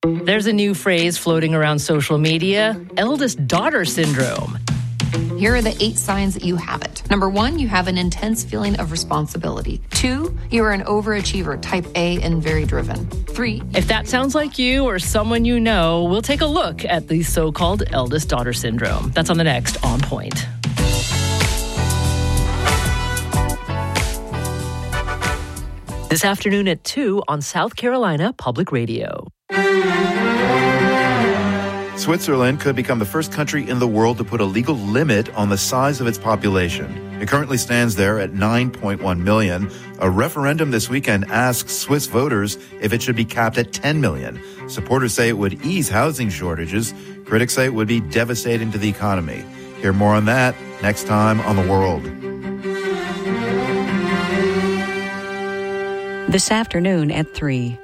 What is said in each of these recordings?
There's a new phrase floating around social media, eldest daughter syndrome. Here are the 8 signs that you have it. Number 1, you have an intense feeling of responsibility. 2, you are an overachiever, type A and very driven. 3. If that sounds like you or someone you know, we'll take a look at the so-called eldest daughter syndrome. That's on the next On Point. This afternoon at 2 on South Carolina Public Radio. Switzerland could become the first country in the world to put a legal limit on the size of its population. It currently stands there at 9.1 million. A referendum this weekend asks Swiss voters if it should be capped at 10 million. Supporters say it would ease housing shortages. Critics say it would be devastating to the economy. Hear more on that next time on The World. This afternoon at 3.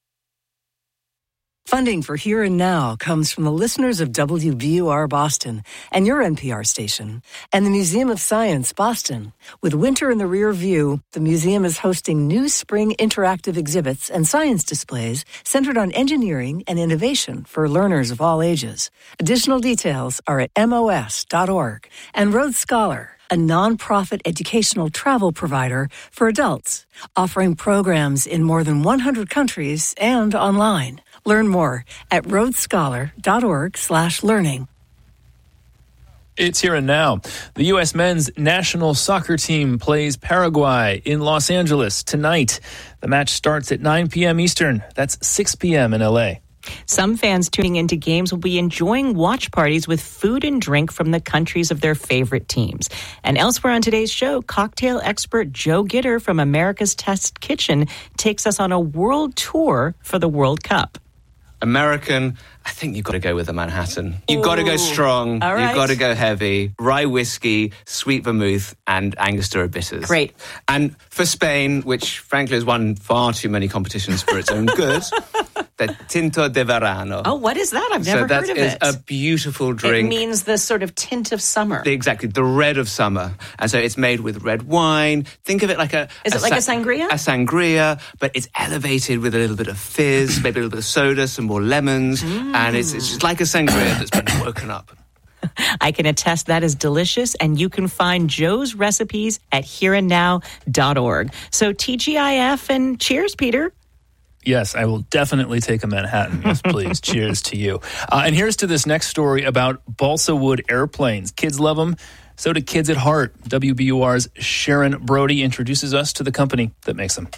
Funding for Here and Now comes from the listeners of WBUR Boston and your NPR station and the Museum of Science Boston. With winter in the rear view, the museum is hosting new spring interactive exhibits and science displays centered on engineering and innovation for learners of all ages. Additional details are at mos.org. And Rhodes Scholar, a nonprofit educational travel provider for adults, offering programs in more than 100 countries and online. Learn more at rhodesscholar.org/learning. It's Here and Now. The U.S. men's national soccer team plays Paraguay in Los Angeles tonight. The match starts at 9 p.m. Eastern. That's 6 p.m. in L.A. Some fans tuning into games will be enjoying watch parties with food and drink from the countries of their favorite teams. And elsewhere on today's show, cocktail expert Joe Gitter from America's Test Kitchen takes us on a world tour for the World Cup. American, I think you've got to go with a Manhattan. You've got to go strong. All right. You've got to go heavy. Rye whiskey, sweet vermouth, and Angostura bitters. Great. And for Spain, which frankly has won far too many competitions for its own good, the Tinto de Verano. Oh, what is that? I've never heard of it. So that is a beautiful drink. It means the sort of tint of summer. Exactly, the red of summer. And so it's made with red wine. Think of it like a... Is it like a sangria? A sangria, but it's elevated with a little bit of fizz, maybe a little bit of soda, some more lemons. And it's just like a sangria that's been woken up. I can attest that is delicious, and you can find Joe's recipes at hereandnow.org. So TGIF and cheers, Peter. Yes, I will definitely take a Manhattan. Yes, please. Cheers to you. And here's to this next story about balsa wood airplanes. Kids love them. So do kids at heart. WBUR's Sharon Brody introduces us to the company that makes them.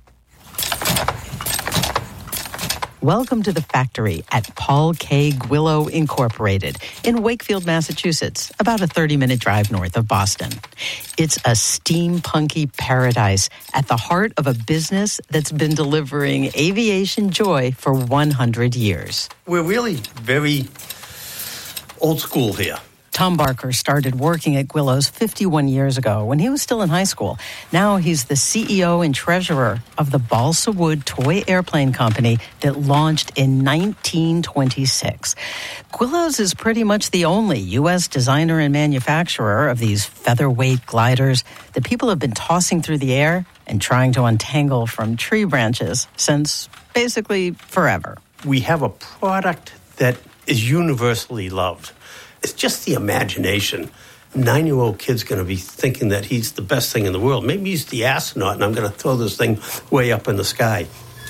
Welcome to the factory at Paul K. Gwillow Incorporated in Wakefield, Massachusetts, about a 30-minute drive north of Boston. It's a steampunky paradise at the heart of a business that's been delivering aviation joy for 100 years. We're really very old school here. Tom Barker started working at Gwillow's 51 years ago when he was still in high school. Now he's the CEO and treasurer of the Balsa Wood Toy Airplane Company that launched in 1926. Gwillow's is pretty much the only U.S. designer and manufacturer of these featherweight gliders that people have been tossing through the air and trying to untangle from tree branches since basically forever. We have a product that is universally loved. It's just the imagination. A 9-year-old kid's going to be thinking that he's the best thing in the world. Maybe he's the astronaut, and I'm going to throw this thing way up in the sky.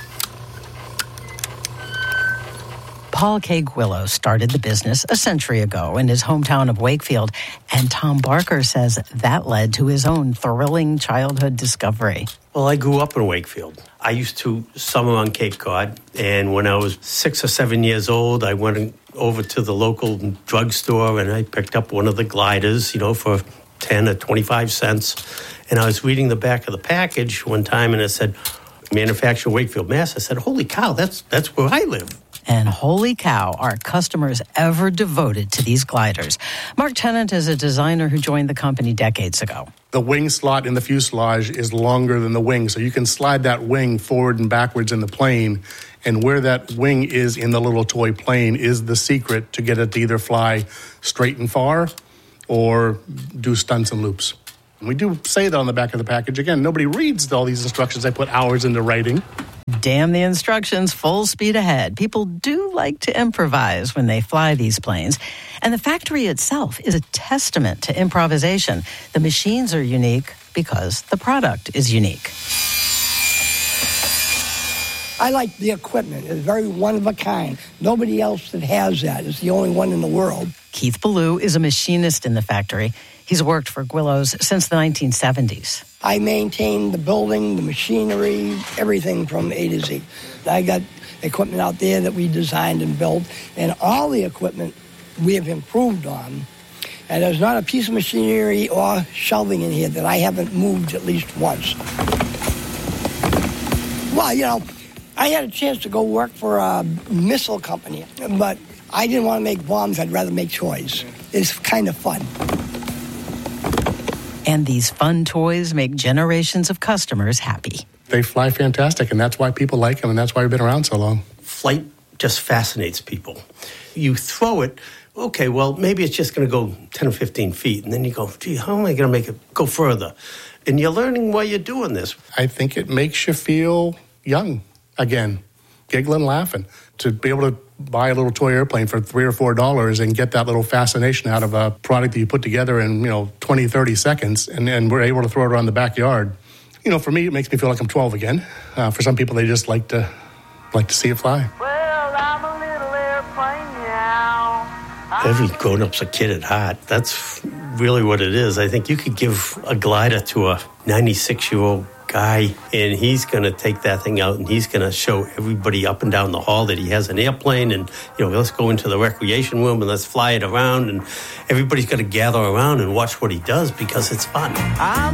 Paul K. Gwillow started the business a century ago in his hometown of Wakefield, and Tom Barker says that led to his own thrilling childhood discovery. Well, I grew up in Wakefield. I used to summer on Cape Cod, and when I was 6 or 7 years old, I went over to the local drugstore, and I picked up one of the gliders, for 10 or 25 cents. And I was reading the back of the package one time, and it said, "Manufactured Wakefield, Mass." I said, "Holy cow, that's where I live." And holy cow, are customers ever devoted to these gliders. Mark Tennant is a designer who joined the company decades ago. The wing slot in the fuselage is longer than the wing, so you can slide that wing forward and backwards in the plane, and where that wing is in the little toy plane is the secret to get it to either fly straight and far or do stunts and loops. We do say that on the back of the package. Again, nobody reads all these instructions. I put hours into writing. Damn the instructions, full speed ahead. People do like to improvise when they fly these planes. And the factory itself is a testament to improvisation. The machines are unique because the product is unique. I like the equipment. It's very one of a kind. Nobody else that has that. It's the only one in the world. Keith Ballou is a machinist in the factory. He's worked for Gwillows since the 1970s. I maintain the building, the machinery, everything from A to Z. I got equipment out there that we designed and built, and all the equipment we have improved on. And there's not a piece of machinery or shelving in here that I haven't moved at least once. Well, I had a chance to go work for a missile company, but I didn't want to make bombs. I'd rather make toys. It's kind of fun. And these fun toys make generations of customers happy. They fly fantastic, and that's why people like them, and that's why we've been around so long. Flight just fascinates people. You throw it, okay, well, maybe it's just going to go 10 or 15 feet, and then you go, gee, how am I going to make it go further? And you're learning while you're doing this. I think it makes you feel young again, giggling, laughing. To be able to buy a little toy airplane for $3 or $4 and get that little fascination out of a product that you put together in 20, 30 seconds, and we're able to throw it around the backyard. For me, it makes me feel like I'm 12 again. For some people, they just like to see it fly. Well, I'm a little airplane now. Every grown-up's a kid at heart. That's really what it is. I think you could give a glider to a 96-year-old guy, and he's going to take that thing out, and he's going to show everybody up and down the hall that he has an airplane, and let's go into the recreation room and let's fly it around, and everybody's going to gather around and watch what he does because it's fun. I'm